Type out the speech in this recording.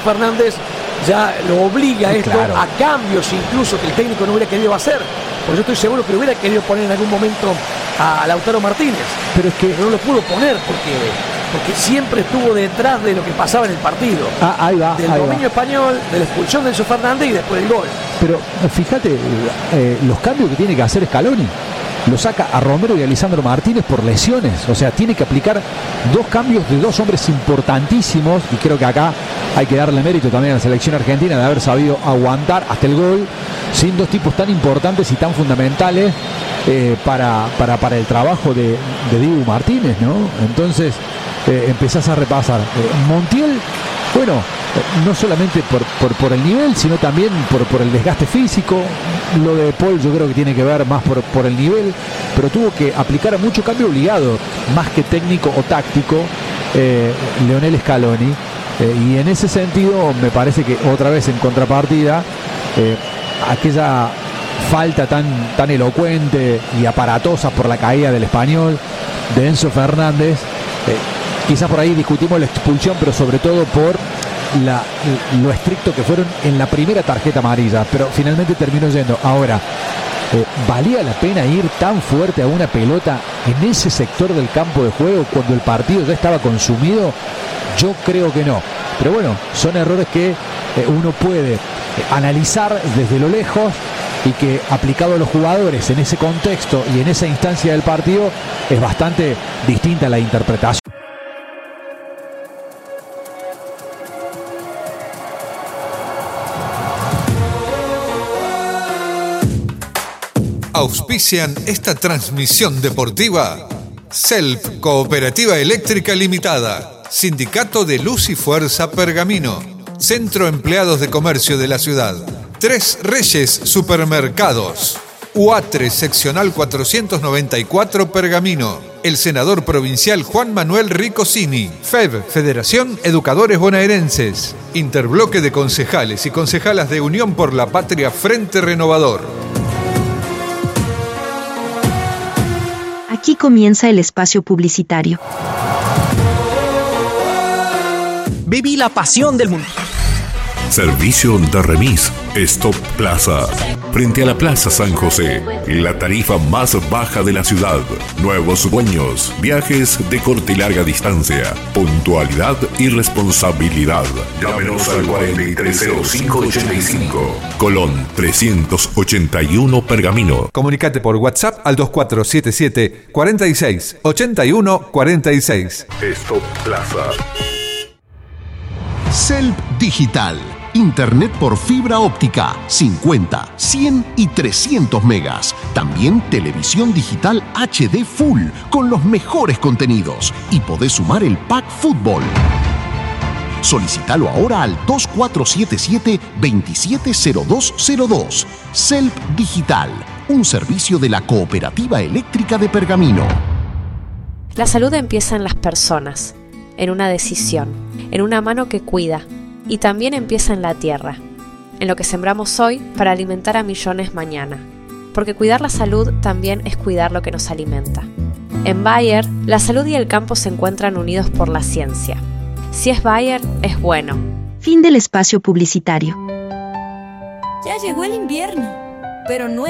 Fernández ya lo obliga a esto, claro, a cambios incluso que el técnico no hubiera querido hacer. Porque yo estoy seguro que lo hubiera querido poner en algún momento a Lautaro Martínez. Pero es que no lo pudo poner porque siempre estuvo detrás de lo que pasaba en el partido. Ahí va. Del dominio español, de la expulsión de Enzo Fernández y después del gol. Pero fíjate los cambios que tiene que hacer Scaloni. Lo saca a Romero y a Lisandro Martínez por lesiones. O sea, tiene que aplicar dos cambios de dos hombres importantísimos. Y creo que acá hay que darle mérito también a la selección argentina de haber sabido aguantar hasta el gol sin dos tipos tan importantes y tan fundamentales para el trabajo de Dibu Martínez, ¿no? Entonces empezás a repasar. Montiel, bueno, no solamente por el nivel, sino también por el desgaste físico. Lo de Paul yo creo que tiene que ver más por el nivel, pero tuvo que aplicar mucho cambio obligado, más que técnico o táctico, Lionel Scaloni. Y en ese sentido me parece que otra vez en contrapartida, aquella falta tan elocuente y aparatosa por la caída del español de Enzo Fernández, quizás por ahí discutimos la expulsión, pero sobre todo por lo estricto que fueron en la primera tarjeta amarilla, pero finalmente terminó yendo. Ahora, ¿valía la pena ir tan fuerte a una pelota en ese sector del campo de juego cuando el partido ya estaba consumido? Yo creo que no. Pero bueno, son errores que uno puede analizar desde lo lejos y que aplicado a los jugadores en ese contexto y en esa instancia del partido es bastante distinta la interpretación. Auspician esta transmisión deportiva CELP Cooperativa Eléctrica Limitada, Sindicato de Luz y Fuerza Pergamino, Centro Empleados de Comercio de la Ciudad, Tres Reyes Supermercados, UATRE Seccional 494 Pergamino, el senador provincial Juan Manuel Ricosini, FEB, Federación Educadores Bonaerenses, Interbloque de Concejales y Concejalas de Unión por la Patria Frente Renovador. Aquí comienza el espacio publicitario. Viví la pasión del mundo. Servicio de remis Stop Plaza. Frente a la Plaza San José, la tarifa más baja de la ciudad. Nuevos dueños, viajes de corta y larga distancia, puntualidad y responsabilidad. Llámenos al 430585, Colón 381 Pergamino. Comunicate por WhatsApp al 2477 46 81 46. Stop Plaza. CELP Digital. Internet por fibra óptica, 50, 100 y 300 megas. También televisión digital HD Full, con los mejores contenidos. Y podés sumar el pack fútbol. Solicítalo ahora al 2477-270202. CELP Digital, un servicio de la Cooperativa Eléctrica de Pergamino. La salud empieza en las personas, en una decisión, en una mano que cuida. Y también empieza en la tierra, en lo que sembramos hoy para alimentar a millones mañana. Porque cuidar la salud también es cuidar lo que nos alimenta. En Bayer, la salud y el campo se encuentran unidos por la ciencia. Si es Bayer, es bueno. Fin del espacio publicitario. Ya llegó el invierno, pero no